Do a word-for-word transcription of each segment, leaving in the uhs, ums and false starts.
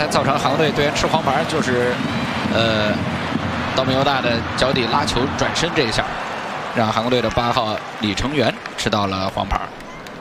造成韩国队队员吃黄牌，就是呃，道明优大的脚底拉球转身这一下，让韩国队的八号李成元吃到了黄牌。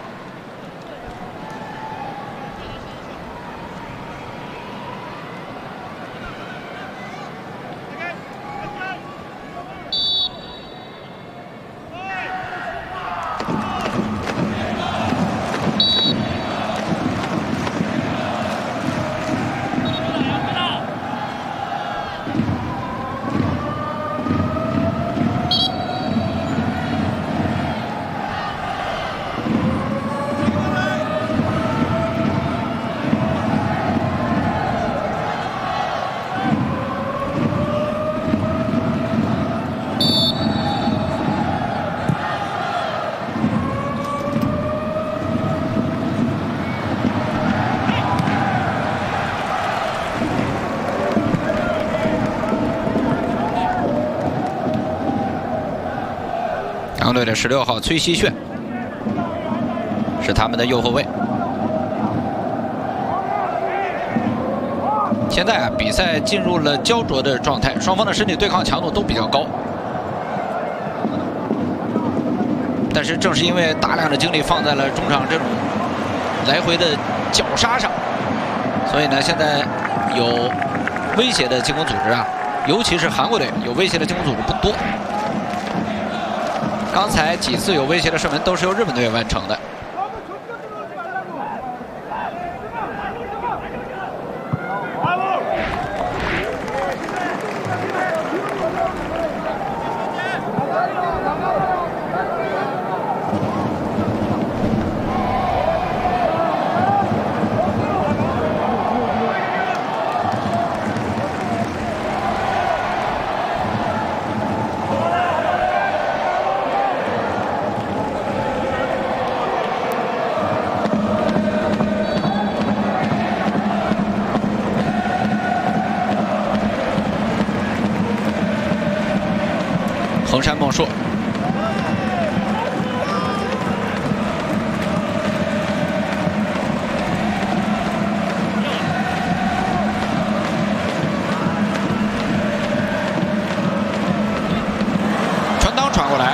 韩国队的十六号崔熙炫是他们的右后卫。现在啊，比赛进入了焦灼的状态，双方的身体对抗强度都比较高。但是正是因为大量的精力放在了中场这种来回的绞杀上，所以呢，现在有威胁的进攻组织啊，尤其是韩国队有威胁的进攻组织不多。 刚才几次有威胁的射门都是由日本队完成的。横山梦硕，传裆传过来，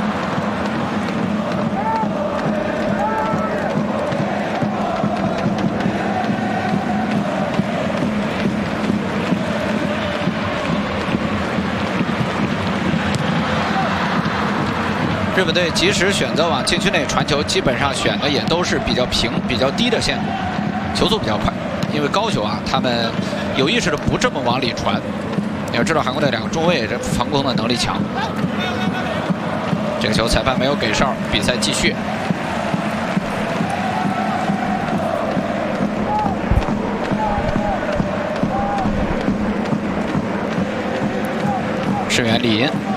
日本队即使选择往禁区内传球，基本上选的也都是比较平、比较低的线路，球速比较快。因为高球啊，他们有意识的不这么往里传。你要知道，韩国队两个中卫这防攻的能力强。这个球裁判没有给哨，比赛继续。支援李银。